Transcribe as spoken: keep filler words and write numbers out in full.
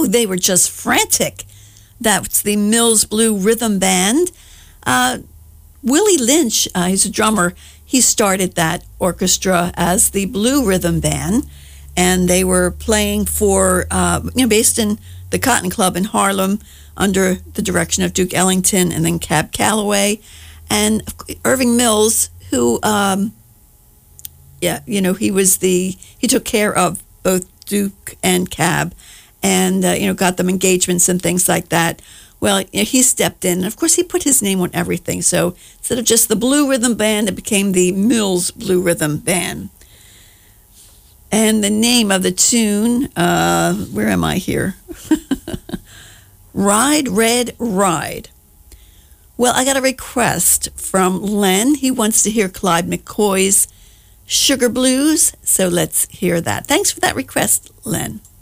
Oh, they were just frantic. That's the Mills Blue Rhythm Band. Uh, Willie Lynch, uh, he's a drummer, he started that orchestra as the Blue Rhythm Band, and they were playing for, uh, you know, based in the Cotton Club in Harlem under the direction of Duke Ellington and then Cab Calloway. And Irving Mills, who, um, yeah, you know, he was the, he took care of both Duke and Cab and, uh, you know, got them engagements and things like that. Well, you know, he stepped in, and of course he put his name on everything. So instead of just the Blue Rhythm Band, it became the Mills Blue Rhythm Band. And the name of the tune, uh, where am I here? Ride, Red, Ride. Well, I got a request from Len. He wants to hear Clyde McCoy's Sugar Blues, so let's hear that. Thanks for that request, Len.